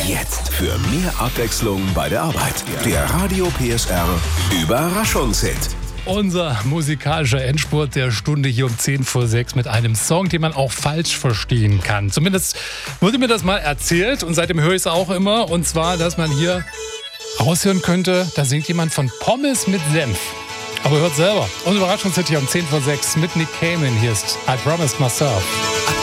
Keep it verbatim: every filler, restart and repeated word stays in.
Jetzt für mehr Abwechslung bei der Arbeit. Der Radio P S R Überraschungshit. Unser musikalischer Endspurt der Stunde hier um zehn vor sechs mit einem Song, den man auch falsch verstehen kann. Zumindest wurde mir das mal erzählt und seitdem höre ich es auch immer. Und zwar, dass man hier raushören könnte, da singt jemand von Pommes mit Senf. Aber hört selber. Unser Überraschungshit hier um zehn vor sechs mit Nick Cayman. Hier ist I Promised Myself.